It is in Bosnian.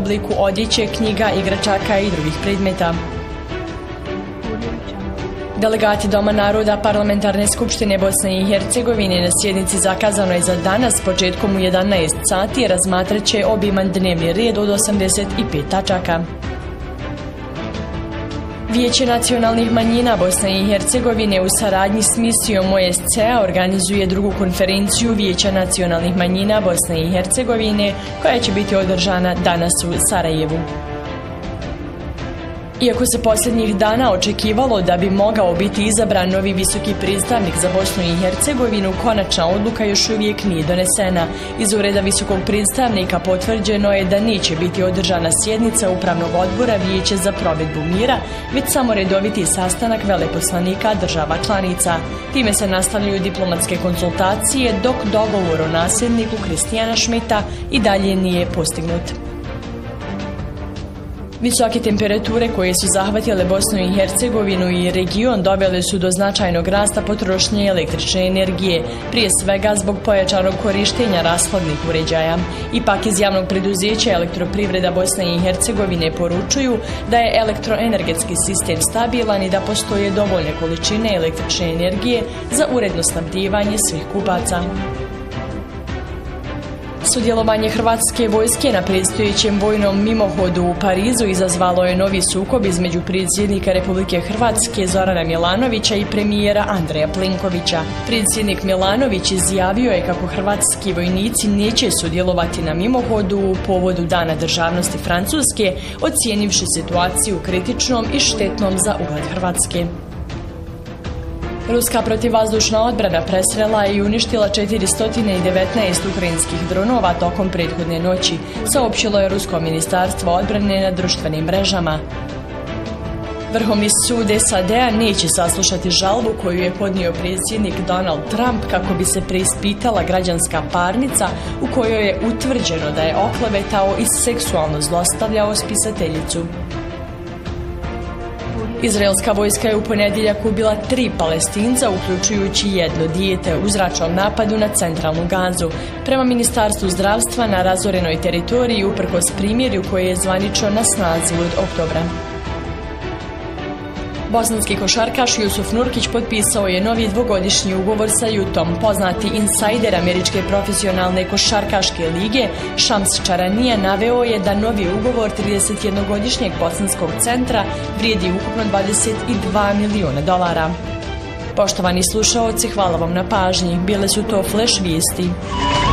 obliku odjeće, knjiga, igračaka i drugih predmeta. Delegati Doma naroda Parlamentarne skupštine Bosne i Hercegovine na sjednici zakazanoj za danas početkom u 11 sati razmatrat će obiman dnevni red od 85 tačaka. Vijeće nacionalnih manjina Bosne i Hercegovine u saradnji s misijom OSCE organizuje drugu konferenciju Vijeća nacionalnih manjina Bosne i Hercegovine koja će biti održana danas u Sarajevu. Iako se posljednjih dana očekivalo da bi mogao biti izabran novi visoki predstavnik za Bosnu i Hercegovinu, konačna odluka još uvijek nije donesena. Iz ureda visokog predstavnika potvrđeno je da neće biti održana sjednica Upravnog odbora Vijeća za provedbu mira, već samo redoviti sastanak veleposlanika država članica. Time se nastavljaju diplomatske konsultacije, dok dogovor o nasljedniku Kristijana Šmita i dalje nije postignut. Visoke temperature koje su zahvatile Bosnu i Hercegovinu i region dovele su do značajnog rasta potrošnje električne energije, prije svega zbog pojačanog korištenja rashladnih uređaja. Ipak iz javnog preduzeća Elektroprivreda Bosne i Hercegovine poručuju da je elektroenergetski sistem stabilan i da postoje dovoljne količine električne energije za uredno snabdijevanje svih kupaca. Sudjelovanje hrvatske vojske na predstojećem vojnom mimohodu u Parizu izazvalo je novi sukob između predsjednika Republike Hrvatske Zorana Milanovića i premijera Andreja Plenkovića. Predsjednik Milanović izjavio je kako hrvatski vojnici neće sudjelovati na mimohodu u povodu Dana državnosti Francuske, ocijenivši situaciju kritičnom i štetnom za ugled Hrvatske. Ruska protivvazdušna odbrana presrela i uništila 419 ukrajinskih dronova tokom prethodne noći, saopćilo je Rusko ministarstvo odbrane na društvenim mrežama. Vrhovni sud SAD-a neće saslušati žalbu koju je podnio predsjednik Donald Trump kako bi se preispitala građanska parnica u kojoj je utvrđeno da je oklevetao i seksualno zlostavljao spisateljicu. Izraelska vojska je u ponedjeljak ubila 3 Palestinca, uključujući jedno dijete, u zračnom napadu na centralnu Gazu. Prema Ministarstvu zdravstva na razorenoj teritoriji uprkos primjerju koje je zvanično na snazi od oktobra. Bosanski košarkaš Jusuf Nurkić potpisao je novi dvogodišnji ugovor sa Utahom. Poznati insajder američke profesionalne košarkaške lige Shams Charania naveo je da novi ugovor 31-godišnjeg bosanskog centra vrijedi ukupno $22 miliona. Poštovani slušaoci, hvala vam na pažnji. Bile su to flash vijesti.